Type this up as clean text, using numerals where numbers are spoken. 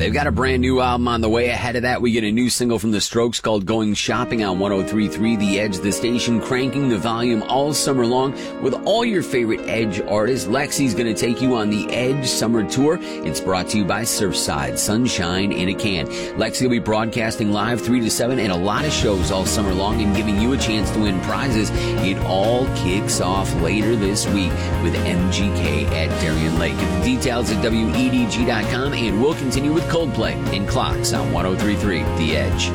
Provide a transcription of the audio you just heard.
They've got a brand new album on the way. Ahead of that, we get a new single from The Strokes called Going Shopping on 103.3 The Edge, the station cranking the volume all summer long with all your favorite Edge artists. Lexi's going to take you on the Edge Summer Tour. It's brought to you by Surfside, sunshine in a can. Lexi will be broadcasting live 3 to 7 and a lot of shows all summer long and giving you a chance to win prizes. It all kicks off later this week with MGK at Darien Lake. Get the details at WEDG.com, and we'll continue with Coldplay and Clocks on 103.3 The Edge.